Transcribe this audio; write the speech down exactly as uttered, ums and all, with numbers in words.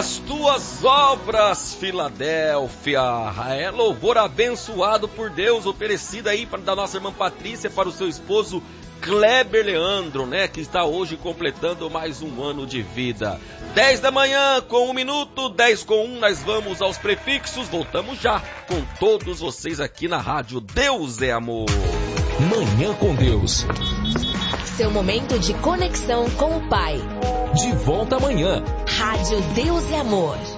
as tuas obras, Filadélfia. É louvor abençoado por Deus, oferecido aí para, da nossa irmã Patrícia para o seu esposo Kleber Leandro, né, que está hoje completando mais um ano de vida. dez da manhã com um minuto, dez com um, nós vamos aos prefixos, voltamos já com todos vocês aqui na rádio Deus é Amor. Manhã com Deus. Seu momento de conexão com o Pai. De volta amanhã. Rádio Deus é Amor.